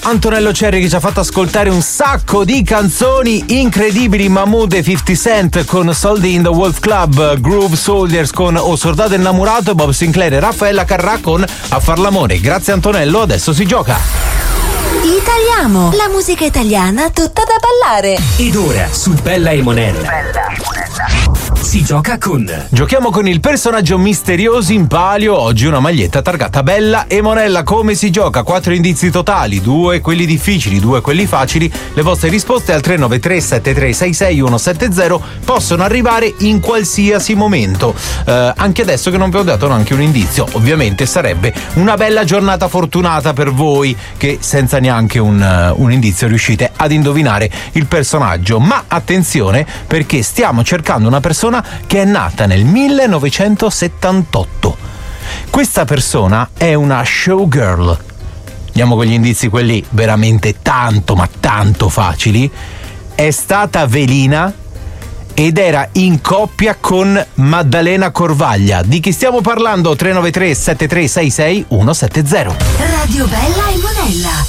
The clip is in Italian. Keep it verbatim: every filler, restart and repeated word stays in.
Antonello Cerri che ci ha fatto ascoltare un sacco di canzoni incredibili. Mahmood e fifty Cent con Soldi in the Wolf Club, Groove Soldiers con O Soldato Innamorato, Bob Sinclair e Raffaella Carrà con A far l'amore. Grazie Antonello, adesso si gioca. Italiamo, la musica italiana tutta da ballare. Ed ora su Bella e Monella si gioca con Giochiamo con il personaggio misterioso in palio. Oggi una maglietta targata Bella e Monella. Come si gioca? Quattro indizi totali, due quelli difficili, due quelli facili. Le vostre risposte al tre nove tre sette tre sei sei uno sette zero possono arrivare in qualsiasi momento. Eh, anche adesso che non vi ho dato neanche un indizio. Ovviamente sarebbe una bella giornata fortunata per voi che senza neanche un, uh, un indizio riuscite ad indovinare il personaggio. Ma attenzione, perché stiamo cercando una persona che è nata nel millenovecentosettantotto. Questa persona è una showgirl. Andiamo con gli indizi, quelli veramente tanto ma tanto facili. È stata velina ed era in coppia con Maddalena Corvaglia. Di chi stiamo parlando? tre nove tre sette tre sei sei uno sette zero. Radio Bella e Monella.